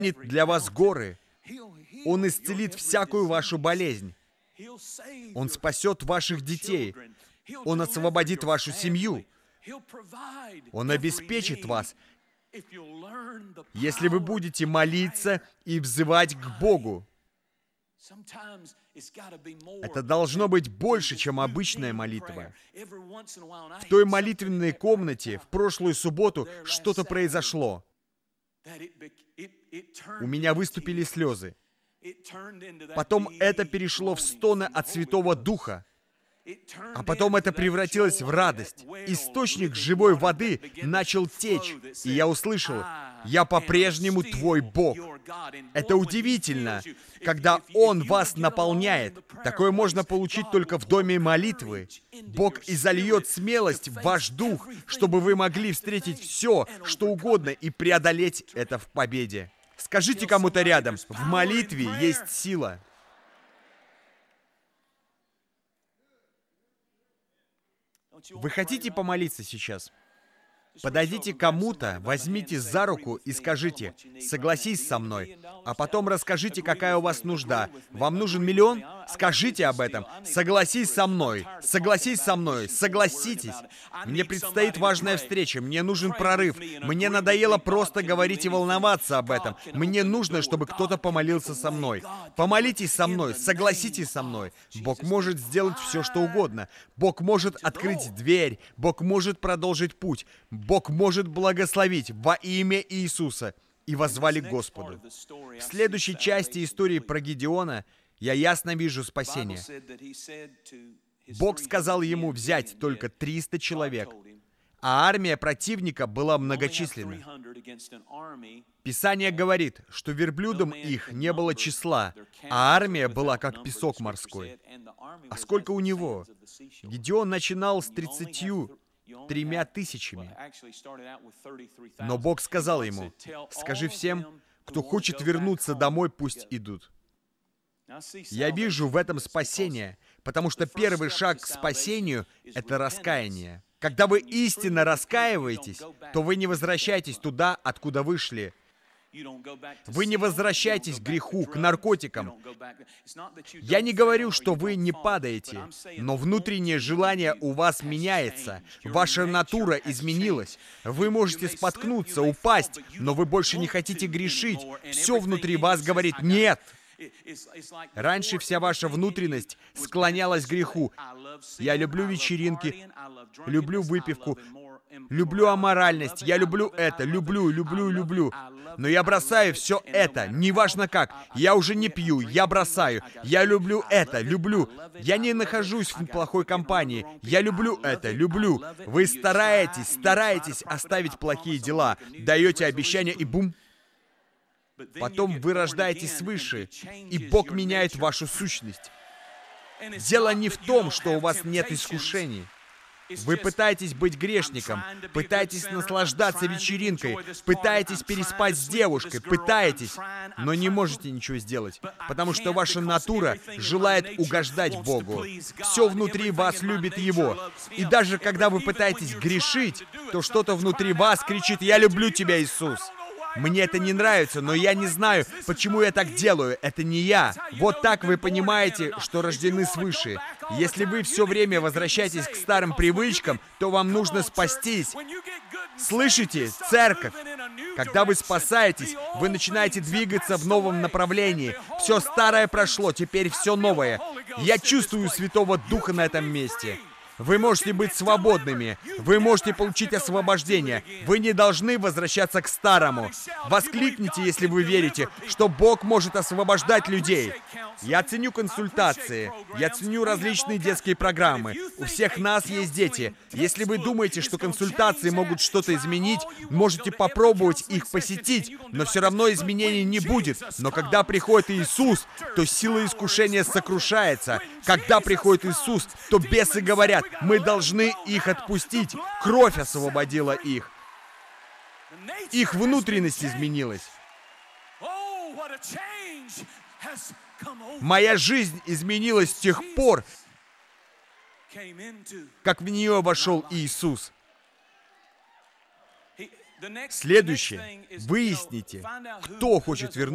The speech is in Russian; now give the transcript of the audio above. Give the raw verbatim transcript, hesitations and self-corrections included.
для вас горы. Он исцелит всякую вашу болезнь. Он спасет ваших детей. Он освободит вашу семью. Он обеспечит вас, если вы будете молиться и взывать к Богу. Это должно быть больше, чем обычная молитва. В той молитвенной комнате в прошлую субботу что-то произошло. У меня выступили слезы. Потом это перешло в стоны от Святого Духа. А потом это превратилось в радость. Источник живой воды начал течь, и я услышал: «Я по-прежнему твой Бог». Это удивительно, когда Он вас наполняет. Такое можно получить только в доме молитвы. Бог изольет смелость в ваш дух, чтобы вы могли встретить все, что угодно, и преодолеть это в победе. Скажите кому-то рядом: в молитве есть сила. Вы хотите помолиться сейчас? Подойдите к кому-то, возьмите за руку и скажите: «Согласись со мной», а потом расскажите, какая у вас нужда. Вам нужен миллион? Скажите об этом. «Согласись со мной», «Согласись со мной», «Согласитесь». Мне предстоит важная встреча, мне нужен прорыв. Мне надоело просто говорить и волноваться об этом. Мне нужно, чтобы кто-то помолился со мной. Помолитесь со мной, согласитесь со мной. Бог может сделать все, что угодно. Бог может открыть дверь. Бог может продолжить путь. Бог может благословить во имя Иисуса. И воззвали к Господу. В следующей части истории про Гедеона я ясно вижу спасение. Бог сказал ему взять только триста человек, а армия противника была многочисленна. Писание говорит, что верблюдам их не было числа, а армия была как песок морской. А сколько у него? Гедеон начинал с тридцатью тремя тысячами. Но Бог сказал ему: «Скажи всем, кто хочет вернуться домой, пусть идут». Я вижу в этом спасение, потому что первый шаг к спасению — это раскаяние. Когда вы истинно раскаиваетесь, то вы не возвращаетесь туда, откуда вышли. Вы не возвращаетесь к греху, к наркотикам. Я не говорю, что вы не падаете, но внутреннее желание у вас меняется. Ваша натура изменилась. Вы можете споткнуться, упасть, но вы больше не хотите грешить. Все внутри вас говорит «нет». Раньше вся ваша внутренность склонялась к греху. Я люблю вечеринки, люблю выпивку, люблю аморальность, я люблю это, люблю, люблю, люблю. Но я бросаю все это, неважно как. Я уже не пью, я бросаю. Я люблю это, люблю. Я не нахожусь в плохой компании. Я люблю это, люблю. Вы стараетесь, стараетесь оставить плохие дела, даете обещания и бум. Потом вы рождаетесь свыше, и Бог меняет вашу сущность. Дело не в том, что у вас нет искушений. Вы пытаетесь быть грешником, пытаетесь наслаждаться вечеринкой, пытаетесь переспать с девушкой, пытаетесь, но не можете ничего сделать, потому что ваша натура желает угождать Богу. Все внутри вас любит Его. И даже когда вы пытаетесь грешить, то что-то внутри вас кричит: «Я люблю тебя, Иисус». Мне это не нравится, но я не знаю, почему я так делаю. Это не я. Вот так вы понимаете, что рождены свыше. Если вы все время возвращаетесь к старым привычкам, то вам нужно спастись. Слышите, церковь? Когда вы спасаетесь, вы начинаете двигаться в новом направлении. Все старое прошло, теперь все новое. Я чувствую Святого Духа на этом месте. Вы можете быть свободными. Вы можете получить освобождение. Вы не должны возвращаться к старому. Воскликните, если вы верите, что Бог может освобождать людей. Я ценю консультации. Я ценю различные детские программы. У всех нас есть дети. Если вы думаете, что консультации могут что-то изменить, можете попробовать их посетить, но все равно изменений не будет. Но когда приходит Иисус, то сила искушения сокрушается. Когда приходит Иисус, то бесы говорят: мы должны их отпустить. Кровь освободила их. Их внутренность изменилась. Моя жизнь изменилась с тех пор, как в нее вошел Иисус. Следующее. Выясните, кто хочет вернуться